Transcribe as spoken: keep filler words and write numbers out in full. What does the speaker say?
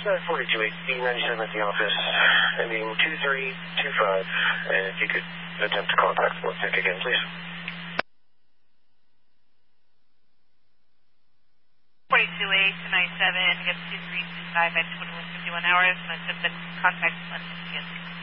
uh, forty-two eight, B ninety-seven at the office, ending two three two five, and if you could attempt to contact Vortec again, please. forty-two eight to ninety-seven, again two three two five at twenty-one fifty-one hours, and attempt to contact Vortec again.